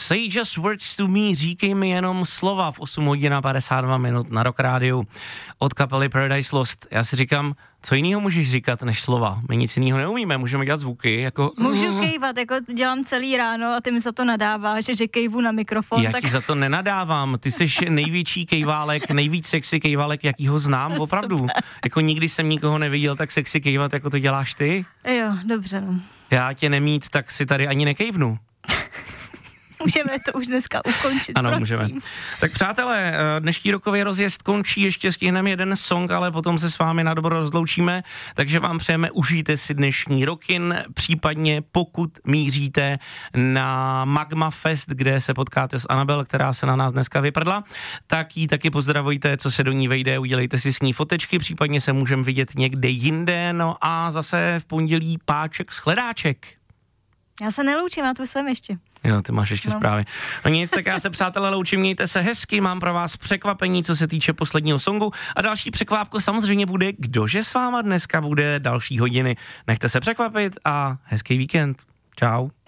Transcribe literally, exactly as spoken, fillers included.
Say just words to me, říkej mi jenom slova v osm hodin a padesát dva minut na Rock Rádiu od kapely Paradise Lost. Já si říkám, co jiného můžeš říkat než slova? My nic jiného neumíme, můžeme dělat zvuky, jako... Můžu kejvat, jako dělám celý ráno a ty mi za to nadáváš, že kejvu na mikrofon. Já tak... ti za to nenadávám, ty jsi největší kejválek, nejvíc sexy kejválek, jakýho znám, opravdu. Super. Jako nikdy jsem nikoho neviděl tak sexy kejvat, jako to děláš ty. Jo, dobře, no. Já tě nemít, tak si tady ani nekejvnu. Můžeme to už dneska ukončit, ano, prosím. můžeme. Tak přátelé, dnešní rokový rozjezd končí, ještě stihneme jeden song, ale potom se s vámi na dobro rozloučíme, takže vám přejeme, užijte si dnešní rokin, případně pokud míříte na Magma Fest, kde se potkáte s Anabel, která se na nás dneska vyprdla, tak ji taky pozdravujte, co se do ní vejde, udělejte si s ní fotečky, případně se můžeme vidět někde jinde, no a zase v pondělí páček shledáček. Já se neloučím, já tu jsem ještě. Jo, ty máš ještě no. zprávy. No nic, tak já se, přátelé, loučím, mějte se hezky, mám pro vás překvapení, co se týče posledního songu a další překvápko samozřejmě bude, kdože s váma dneska bude další hodiny. Nechte se překvapit a hezký víkend. Čau.